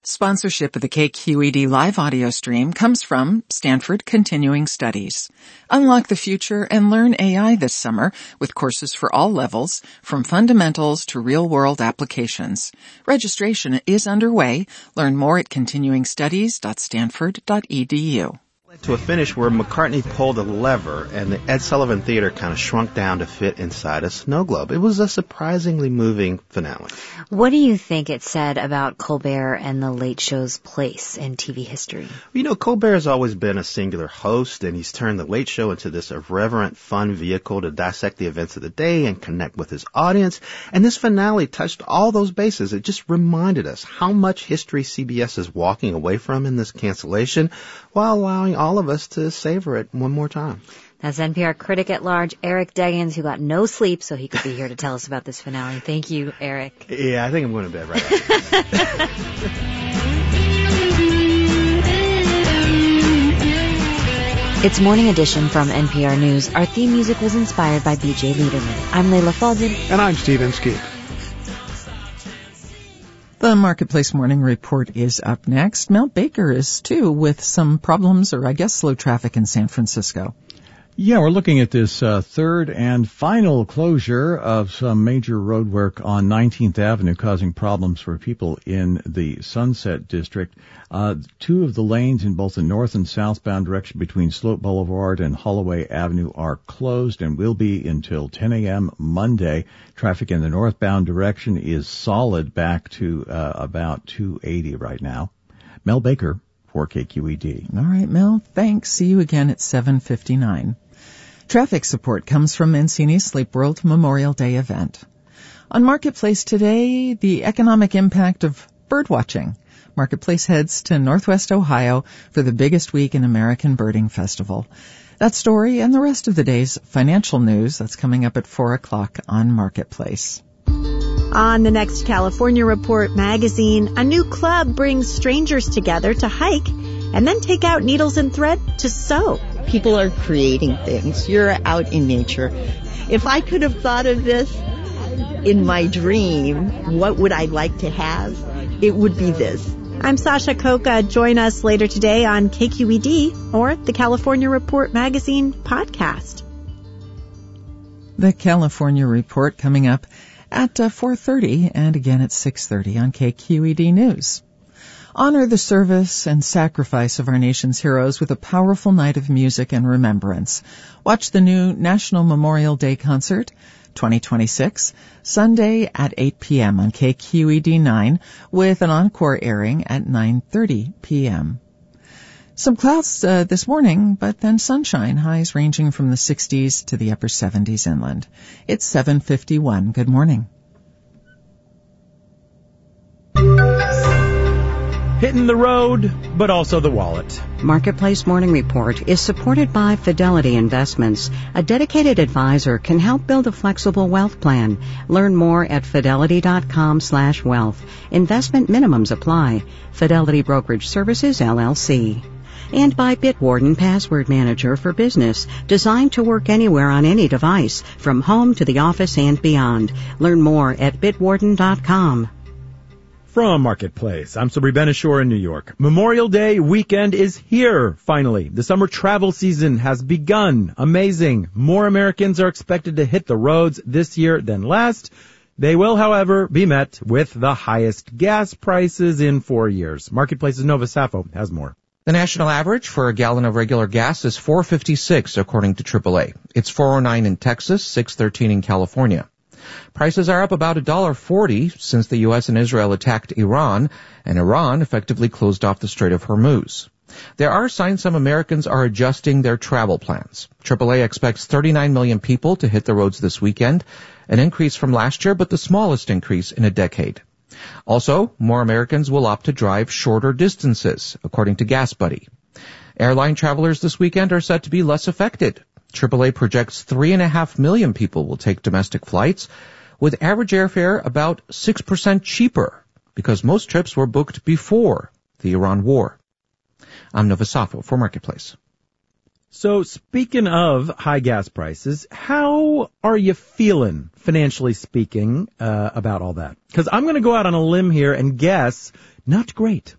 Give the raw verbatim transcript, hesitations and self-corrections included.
Sponsorship of the K Q E D live audio stream comes from Stanford Continuing Studies. Unlock the future and learn A I this summer with courses for all levels, from fundamentals to real-world applications. Registration is underway. Learn more at continuing studies dot stanford dot e d u. To a finish where McCartney pulled a lever and the Ed Sullivan Theater kind of shrunk down to fit inside a snow globe. It was a surprisingly moving finale. What do you think it said about Colbert and the Late Show's place in T V history? You know, Colbert has always been a singular host, and he's turned the Late Show into this irreverent, fun vehicle to dissect the events of the day and connect with his audience. And this finale touched all those bases. It just reminded us how much history C B S is walking away from in this cancellation, while allowing all of us to savor it one more time. That's N P R critic at large, Eric Deggans, who got no sleep so he could be here to tell us about this finale. Thank you, Eric. Yeah, I think I'm going to bed right after this. It's Morning Edition from N P R News. Our theme music was inspired by B J Liederman. I'm Layla Falden. And I'm Steve Inskeep. The Marketplace Morning Report is up next. Mel Baker is, too, with some problems, or I guess slow traffic in San Francisco. Yeah, we're looking at this uh, third and final closure of some major road work on nineteenth Avenue, causing problems for people in the Sunset District. Uh, two of the lanes in both the north and southbound direction between Sloat Boulevard and Holloway Avenue are closed and will be until ten a.m. Monday. Traffic in the northbound direction is solid back to uh, about two eighty right now. Mel Baker for K Q E D. All right, Mel, thanks. See you again at seven fifty-nine. Traffic support comes from Mancini's Sleep World Memorial Day event. On Marketplace today, the economic impact of birdwatching. Marketplace heads to Northwest Ohio for the biggest week in American Birding Festival. That story and the rest of the day's financial news, that's coming up at four o'clock on Marketplace. On the next California Report magazine, a new club brings strangers together to hike and then take out needles and thread to sew. People are creating things. You're out in nature. If I could have thought of this in my dream, what would I like to have? It would be this. I'm Sasha Koka. Join us later today on K Q E D or the California Report magazine podcast. The California Report coming up at uh, four thirty and again at six thirty on K Q E D News. Honor the service and sacrifice of our nation's heroes with a powerful night of music and remembrance. Watch the new National Memorial Day Concert twenty twenty-six, Sunday at eight p.m. on K Q E D nine, with an encore airing at nine thirty p.m. Some clouds uh, this morning, but then sunshine, highs ranging from the sixties to the upper seventies inland. It's seven fifty-one. Good morning. Hitting the road, but also the wallet. Marketplace Morning Report is supported by Fidelity Investments. A dedicated advisor can help build a flexible wealth plan. Learn more at fidelity.com slash wealth. Investment minimums apply. Fidelity Brokerage Services, L L C. And by Bitwarden Password Manager for Business, designed to work anywhere on any device, from home to the office and beyond. Learn more at bitwarden dot com. From Marketplace, I'm Sabri Benishore in New York. Memorial Day weekend is here, finally. The summer travel season has begun. Amazing. More Americans are expected to hit the roads this year than last. They will, however, be met with the highest gas prices in four years. Marketplace's Nova Safo has more. The national average for a gallon of regular gas is four fifty-six, according to triple A. It's four oh nine in Texas, six thirteen in California. Prices are up about one dollar forty since the U S and Israel attacked Iran, and Iran effectively closed off the Strait of Hormuz. There are signs some Americans are adjusting their travel plans. triple A expects thirty-nine million people to hit the roads this weekend, an increase from last year, but the smallest increase in a decade. Also, more Americans will opt to drive shorter distances, according to GasBuddy. Airline travelers this weekend are set to be less affected. triple A projects three and a half million people will take domestic flights, with average airfare about six percent cheaper, because most trips were booked before the Iran war. I'm Nova Safo for Marketplace. So speaking of high gas prices, how are you feeling, financially speaking, uh, about all that? Because I'm going to go out on a limb here and guess not great.